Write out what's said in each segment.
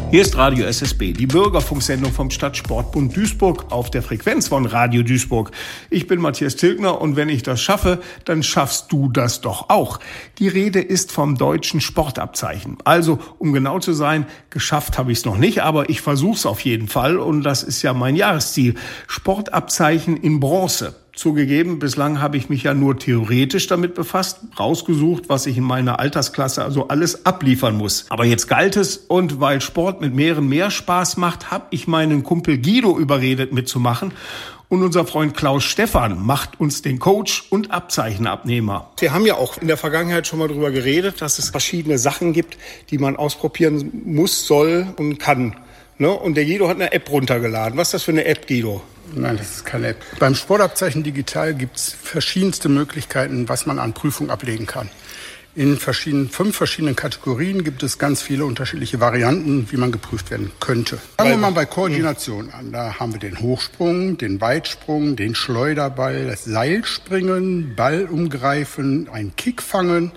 Hier ist Radio SSB, die Bürgerfunksendung vom Stadtsportbund Duisburg auf der Frequenz von Radio Duisburg. Ich bin Matthias Tilgner und wenn ich das schaffe, dann schaffst du das doch auch. Die Rede ist vom deutschen Sportabzeichen. Also, um genau zu sein, geschafft habe ich es noch nicht, aber ich versuche es auf jeden Fall und das ist ja mein Jahresziel. Sportabzeichen in Bronze. Zugegeben, bislang habe ich mich ja nur theoretisch damit befasst, rausgesucht, was ich in meiner Altersklasse also alles abliefern muss. Aber jetzt galt es und weil Sport mit mehreren mehr Spaß macht, habe ich meinen Kumpel Guido überredet mitzumachen. Und unser Freund Klaus Stephan macht uns den Coach und Abzeichenabnehmer. Wir haben ja auch in der Vergangenheit schon mal darüber geredet, dass es verschiedene Sachen gibt, die man ausprobieren muss, soll und kann. Ne? Und der Guido hat eine App runtergeladen. Was ist das für eine App, Guido? Nein, das ist keine App. Beim Sportabzeichen Digital gibt es verschiedenste Möglichkeiten, was man an Prüfung ablegen kann. In 5 verschiedenen Kategorien gibt es ganz viele unterschiedliche Varianten, wie man geprüft werden könnte. Fangen wir mal bei Koordination an. Da haben wir den Hochsprung, den Weitsprung, den Schleuderball, das Seilspringen, Ball umgreifen, ein Kickfangen,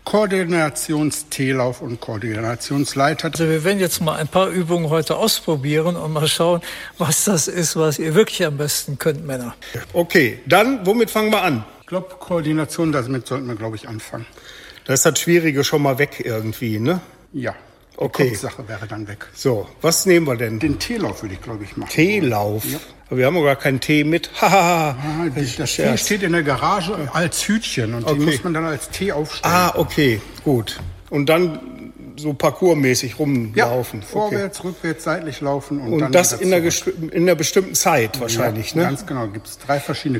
Koordinations-T-Lauf und Koordinationsleiter. Also wir werden jetzt mal ein paar Übungen heute ausprobieren und mal schauen, was das ist, was ihr wirklich am besten könnt, Männer. Okay, dann womit fangen wir an? Ich glaube, Koordination, damit sollten wir, glaube ich, anfangen. Das ist das Schwierige schon mal weg irgendwie, ne? Ja. Die Okay. Kopfsache wäre dann weg. So, was nehmen wir denn? Den T-Lauf würde ich, glaube ich, machen. T-Lauf? Ja. Aber wir haben doch gar keinen Tee mit. Haha. Das T steht in der Garage als Hütchen und den muss man dann als T aufstellen. Ah, okay, gut. Und dann so parkoursmäßig rumlaufen. Ja, vorwärts, rückwärts, seitlich laufen. Und dann das wieder in einer bestimmten Zeit wahrscheinlich, ja, ne? Ganz genau. Gibt es 3 verschiedene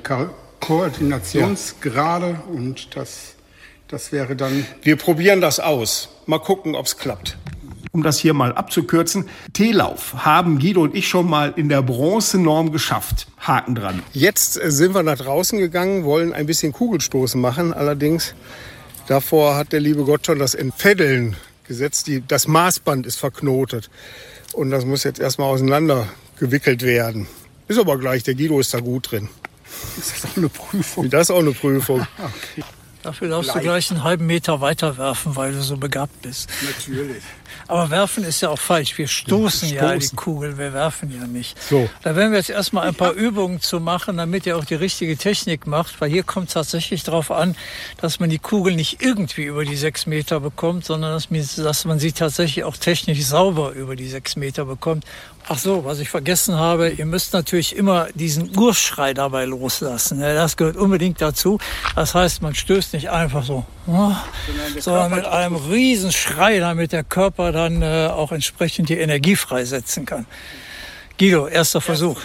Koordinationsgrade und das wäre dann... Wir probieren das aus. Mal gucken, ob es klappt. Um das hier mal abzukürzen, T-Lauf haben Guido und ich schon mal in der Bronzenorm geschafft. Haken dran. Jetzt sind wir nach draußen gegangen, wollen ein bisschen Kugelstoßen machen. Allerdings, davor hat der liebe Gott schon das Entfädeln gesetzt. Das Maßband ist verknotet. Und das muss jetzt erstmal auseinander gewickelt werden. Ist aber gleich, der Guido ist da gut drin. Ist das auch eine Prüfung? Das ist auch eine Prüfung. Okay. Dafür darfst du gleich einen halben Meter weiter werfen, weil du so begabt bist. Natürlich. Aber werfen ist ja auch falsch. Wir stoßen ja die Kugel, wir werfen ja nicht. So. Da werden wir jetzt erstmal ein paar Übungen zu machen, damit ihr auch die richtige Technik macht. Weil hier kommt es tatsächlich darauf an, dass man die Kugel nicht irgendwie über die 6 Meter bekommt, sondern dass man sie tatsächlich auch technisch sauber über die 6 Meter bekommt. Ach so, was ich vergessen habe, ihr müsst natürlich immer diesen Urschrei dabei loslassen. Das gehört unbedingt dazu. Das heißt, man stößt nicht einfach so, sondern mit einem riesen Schrei, damit der Körper dann auch entsprechend die Energie freisetzen kann. Guido, erster Versuch.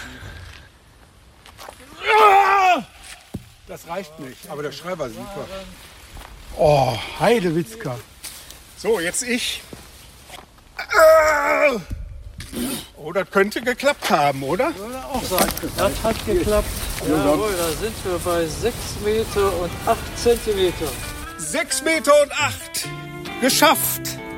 Das reicht nicht, aber der Schrei war super. Oh, Heidewitzka. So, jetzt ich. Oh, das könnte geklappt haben, oder? Würde auch sagen, das hat geklappt. Jawohl, da sind wir bei 6 Meter und 8 Zentimeter. 6 Meter und 8. Geschafft.